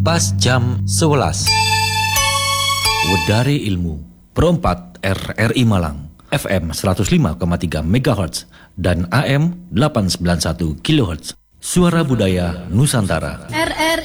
Pas jam 11. Wedari Ilmu Perempat RRI Malang, FM 105,3 MHz dan AM 891 kHz. Suara Budaya Nusantara. RRI